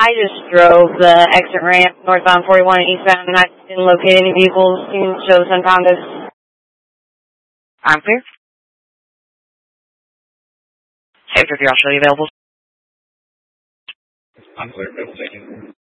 I just drove the exit ramp northbound 41 and eastbound, and I didn't locate any vehicles. Didn't show Sun Condos. I'm clear. Hey, if you're actually available. I'm clear. Thank you.